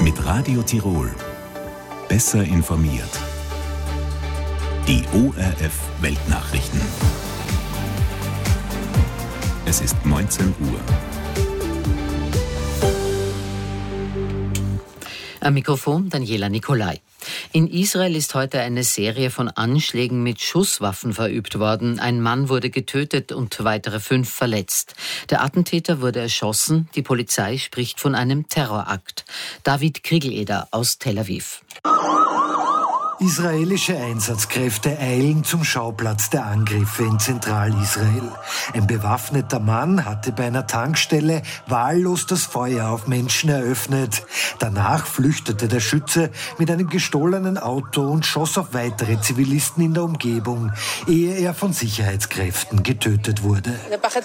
Mit Radio Tirol. Besser informiert. Die ORF Weltnachrichten. Es ist 19 Uhr. Am Mikrofon Daniela Nicolai. In Israel ist heute eine Serie von Anschlägen mit Schusswaffen verübt worden. Ein Mann wurde getötet und weitere 5 verletzt. Der Attentäter wurde erschossen. Die Polizei spricht von einem Terrorakt. David Kriegeleder aus Tel Aviv. Israelische Einsatzkräfte eilen zum Schauplatz der Angriffe in Zentralisrael. Ein bewaffneter Mann hatte bei einer Tankstelle wahllos das Feuer auf Menschen eröffnet. Danach flüchtete der Schütze mit einem gestohlenen Auto und schoss auf weitere Zivilisten in der Umgebung, ehe er von Sicherheitskräften getötet wurde.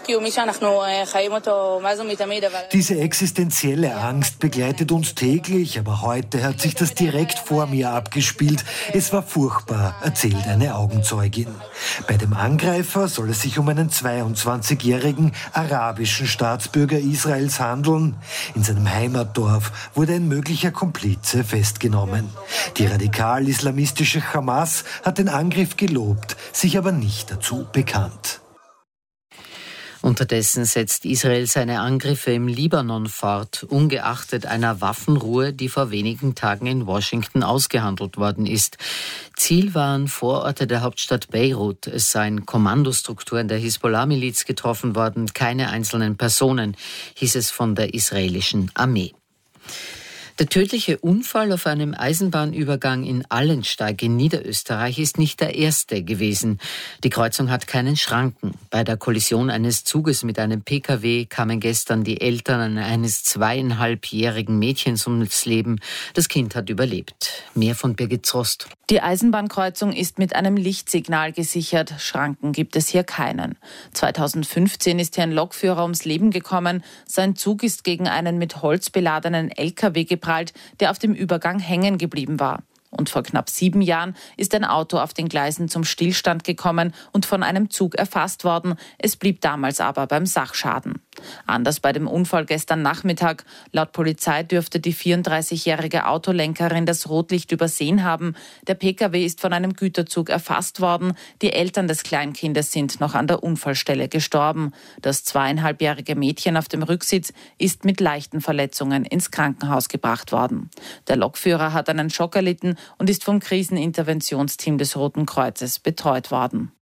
Diese existenzielle Angst begleitet uns täglich, aber heute hat sich das direkt vor mir abgespielt. Es war furchtbar, erzählt eine Augenzeugin. Bei dem Angreifer soll es sich um einen 22-jährigen arabischen Staatsbürger Israels handeln. In seinem Heimatdorf wurde ein möglicher Komplize festgenommen. Die radikal-islamistische Hamas hat den Angriff gelobt, sich aber nicht dazu bekannt. Unterdessen setzt Israel seine Angriffe im Libanon fort, ungeachtet einer Waffenruhe, die vor wenigen Tagen in Washington ausgehandelt worden ist. Ziel waren Vororte der Hauptstadt Beirut. Es seien Kommandostrukturen der Hisbollah-Miliz getroffen worden, keine einzelnen Personen, hieß es von der israelischen Armee. Der tödliche Unfall auf einem Eisenbahnübergang in Allensteig in Niederösterreich ist nicht der erste gewesen. Die Kreuzung hat keinen Schranken. Bei der Kollision eines Zuges mit einem Pkw kamen gestern die Eltern eines 2,5-jährigen Mädchens ums Leben. Das Kind hat überlebt. Mehr von Birgit Zrost. Die Eisenbahnkreuzung ist mit einem Lichtsignal gesichert. Schranken gibt es hier keinen. 2015 ist hier ein Lokführer ums Leben gekommen. Sein Zug ist gegen einen mit Holz beladenen LKW geprallt, der auf dem Übergang hängen geblieben war. Und vor knapp 7 Jahren ist ein Auto auf den Gleisen zum Stillstand gekommen und von einem Zug erfasst worden. Es blieb damals aber beim Sachschaden. Anders bei dem Unfall gestern Nachmittag. Laut Polizei dürfte die 34-jährige Autolenkerin das Rotlicht übersehen haben. Der Pkw ist von einem Güterzug erfasst worden. Die Eltern des Kleinkindes sind noch an der Unfallstelle gestorben. Das 2,5-jährige Mädchen auf dem Rücksitz ist mit leichten Verletzungen ins Krankenhaus gebracht worden. Der Lokführer hat einen Schock erlitten und ist vom Kriseninterventionsteam des Roten Kreuzes betreut worden.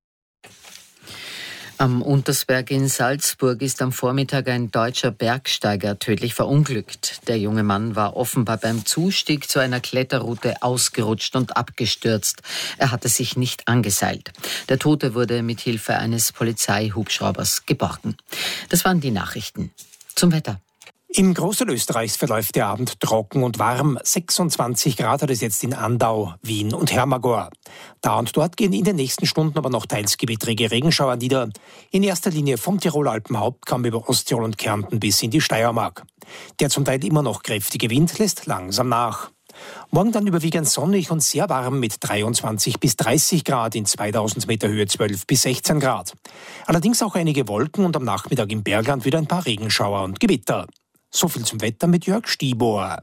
Am Untersberg in Salzburg ist am Vormittag ein deutscher Bergsteiger tödlich verunglückt. Der junge Mann war offenbar beim Zustieg zu einer Kletterroute ausgerutscht und abgestürzt. Er hatte sich nicht angeseilt. Der Tote wurde mit Hilfe eines Polizeihubschraubers geborgen. Das waren die Nachrichten. Zum Wetter. Im Großteil Österreichs verläuft der Abend trocken und warm. 26 Grad hat es jetzt in Andau, Wien und Hermagor. Da und dort gehen in den nächsten Stunden aber noch teils gewittrige Regenschauer nieder. In erster Linie vom Tiroler Alpenhauptkamm über Osttirol und Kärnten bis in die Steiermark. Der zum Teil immer noch kräftige Wind lässt langsam nach. Morgen dann überwiegend sonnig und sehr warm mit 23 bis 30 Grad, in 2000 Meter Höhe 12 bis 16 Grad. Allerdings auch einige Wolken und am Nachmittag im Bergland wieder ein paar Regenschauer und Gewitter. So viel zum Wetter mit Jörg Stieber.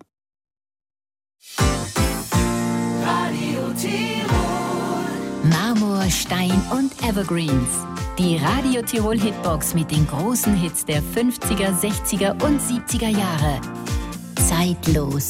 Radio Tirol. Marmor, Stein und Evergreens. Die Radio Tirol Hitbox mit den großen Hits der 50er, 60er und 70er Jahre. Zeitlos.